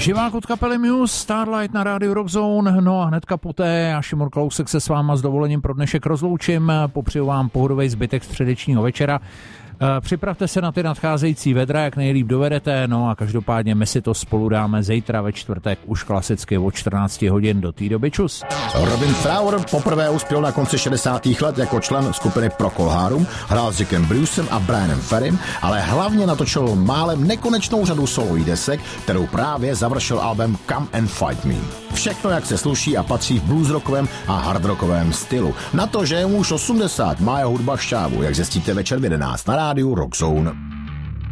Živák od kapely Muse, Starlight na rádiu Rockzone, no a hnedka poté já Šimon Kalousek se s váma s dovolením pro dnešek rozloučím, popřeju vám pohodový zbytek středečního večera. Připravte se na ty nadcházející vedra, jak nejlíp dovedete, no a každopádně my si to spolu dáme zítra ve čtvrtek, už klasicky od 14 hodin, do té doby čus. Robin Trower poprvé uspěl na konci 60. let jako člen skupiny Procol Harum, hrál s Jackem Brucem a Brianem Ferrym, ale hlavně natočil málem nekonečnou řadu solových desek, kterou právě završil album Come and Fight Me. Všechno, jak se sluší a patří v bluesrockovém a hardrockovém stylu. Na to, že je mu už 80, má jeho hudba šťávu, jak zjistíte večer v 11 na rádiu Rockzone.